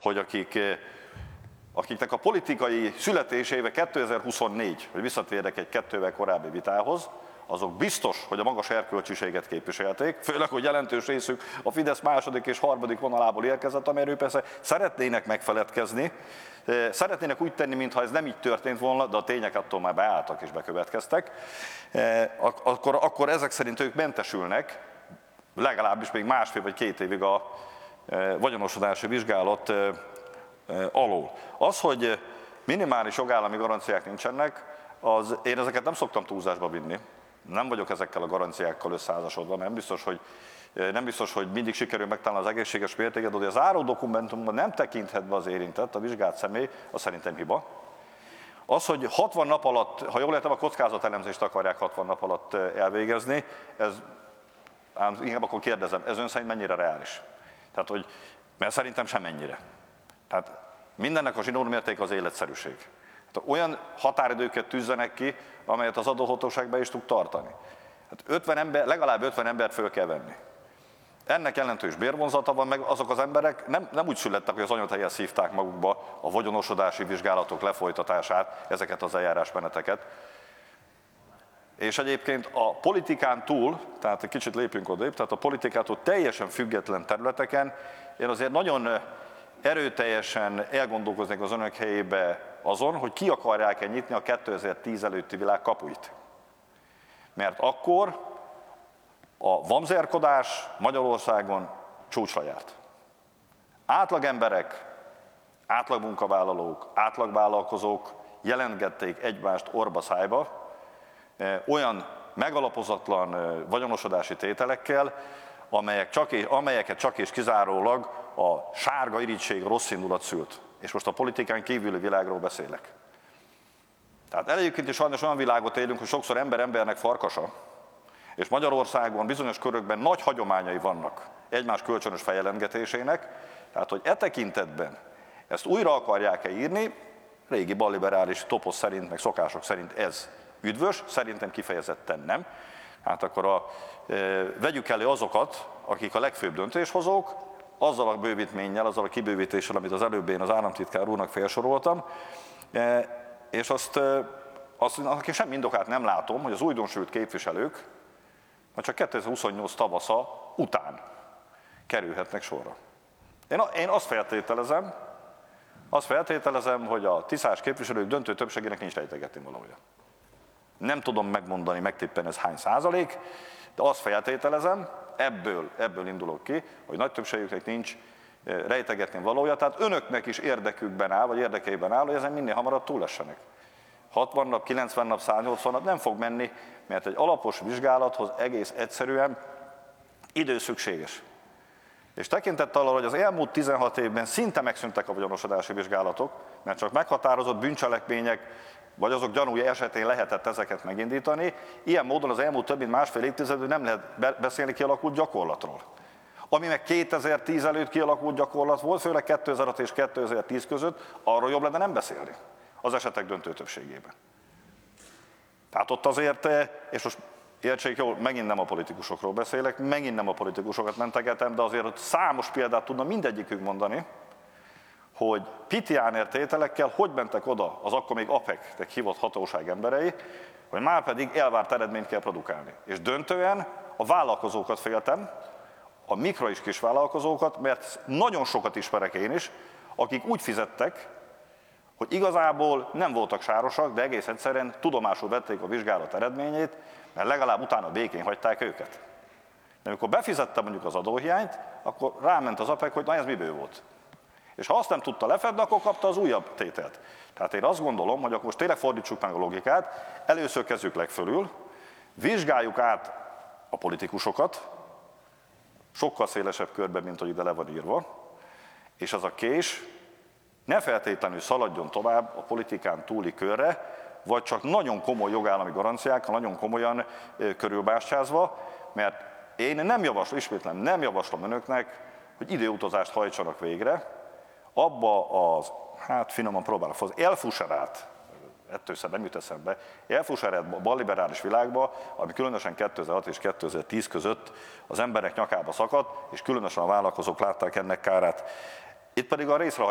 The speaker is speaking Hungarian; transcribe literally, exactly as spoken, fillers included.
hogy akik, akiknek a politikai születéséve kétezer-huszonnégy, hogy visszatérek egy kettővel korábbi vitához, azok biztos, hogy a magas erkölcsiséget képviselték, főleg, hogy jelentős részük a Fidesz második és harmadik vonalából érkezett, amelyről persze szeretnének megfeledkezni, szeretnének úgy tenni, mintha ez nem így történt volna, de a tények attól már beálltak és bekövetkeztek, akkor, akkor ezek szerint ők mentesülnek, legalábbis még másfél vagy két évig a vagyonosodási vizsgálat alól. Az, hogy minimális jogállami garanciák nincsenek, az, én ezeket nem szoktam túlzásba vinni. Nem vagyok ezekkel a garanciákkal összeházasodva, nem biztos, hogy, nem biztos, hogy mindig sikerül megtalálni az egészséges mértéket, de az záró dokumentumban nem tekinthet be az érintett, a vizsgált személy, az szerintem hiba. Az, hogy hatvan nap alatt, ha jól értem, a kockázatelemzést akarják hatvan nap alatt elvégezni, ez, ám inkább akkor kérdezem, ez ön szerint mennyire reális? Tehát, hogy, mert szerintem semennyire. Tehát mindennek a zsinórmérték az életszerűség. Hát olyan határidőket tűzzenek ki, amelyet az adóhatóság be is tud tartani. Hát ötven ember, legalább ötven embert föl kell venni. Ennek jelentős bérvonzata van, meg azok az emberek nem, nem úgy születtek, hogy az anyatejjel szívták magukba a vagyonosodási vizsgálatok lefolytatását, ezeket az eljárásmeneteket. És egyébként a politikán túl, tehát egy kicsit lépjünk odébb, tehát a politikától teljesen független területeken, én azért nagyon erőteljesen elgondolkoznék az önök helyébe azon, hogy ki akarják-e nyitni a kétezer-tíz előtti világ kapuit. Mert akkor a vamzerkodás Magyarországon csúcsra járt. Átlag emberek, átlag munkavállalók, átlagvállalkozók jelentgették egymást orba szájba olyan megalapozatlan vagyonosodási tételekkel, amelyek csak, amelyeket csak és kizárólag a sárga irigység, a rossz indulat szült. És most a politikán kívüli világról beszélek. Tehát egyébként is sajnos olyan világot élünk, hogy sokszor ember embernek farkasa, és Magyarországon bizonyos körökben nagy hagyományai vannak egymás kölcsönös feljelentgetésének, tehát hogy e tekintetben ezt újra akarják-e írni, régi balliberális toposz szerint, meg szokások szerint ez üdvös, szerintem kifejezetten nem. Hát akkor a, e, vegyük elő azokat, akik a legfőbb döntéshozók, azzal a bővítménnyel, azzal a kibővítéssel, amit az előbb én az államtitkár úrnak felsoroltam, e, és azt, e, azt aki semmi indokát nem látom, hogy az újdonsült képviselők, mert csak kétezer-huszonnyolc tavasza után kerülhetnek sorra. Én, én azt feltételezem, azt feltételezem, hogy a tiszás képviselők döntő többségének nincs rejtegetni valója. Nem tudom megmondani, megtippelni ez hány százalék, de azt feltételezem, ebből, ebből indulok ki, hogy nagy többségüknek nincs rejtegetni valója, tehát önöknek is érdekükben áll, vagy érdekeiben áll, hogy ezen minél hamarabb túlessenek. hatvan nap, kilencven nap, száznyolcvan nap nem fog menni, mert egy alapos vizsgálathoz egész egyszerűen idő szükséges. És tekintettel arra, hogy az elmúlt tizenhat évben szinte megszűntek a vagyonosodási vizsgálatok, mert csak meghatározott bűncselekmények, vagy azok gyanúja esetén lehetett ezeket megindítani, ilyen módon az elmúlt több mint másfél évtizedben nem lehet beszélni kialakult gyakorlatról. Ami meg kétezer-tíz előtt kialakult gyakorlat volt, főleg kétezer-hat és kétezer-tíz között, arról jobb lenne nem beszélni az esetek döntő többségében. Tehát ott azért, és most értsék jól, megint nem a politikusokról beszélek, megint nem a politikusokat mentegetem, de azért ott számos példát tudna mindegyikük mondani, hogy Pitjánért tételekkel hogy mentek oda az akkor még á pé e cé-nek hívott hatóság emberei, hogy már pedig elvárt eredményt kell produkálni. És döntően a vállalkozókat féltem, a mikro és kis vállalkozókat, mert nagyon sokat ismerek én is, akik úgy fizettek, hogy igazából nem voltak sárosak, de egész egyszerűen tudomásul vették a vizsgálat eredményét, mert legalább utána békén hagyták őket. De amikor befizettem mondjuk az adóhiányt, akkor ráment az á pé e cé, hogy na ez miből volt. És ha azt nem tudta lefedni, akkor kapta az újabb tételt. Tehát én azt gondolom, hogy akkor most tényleg fordítsuk meg a logikát, először kezdjük legfölül, vizsgáljuk át a politikusokat, sokkal szélesebb körben, mint hogy ide le van írva, és az a kés ne feltétlenül szaladjon tovább a politikán túli körre, vagy csak nagyon komoly jogállami garanciákkal, nagyon komolyan körülbástyázva, mert én nem javaslom, ismétlem, nem javaslom önöknek, hogy időutazást hajtsanak végre, abba az, hát finoman próbálok, az elfuserált, ettől szem nem jut eszembe, elfuserált balliberális világba, ami különösen kétezer-hat és kétezer-tíz között az emberek nyakába szakadt, és különösen a vállalkozók látták ennek kárát. Itt pedig a részre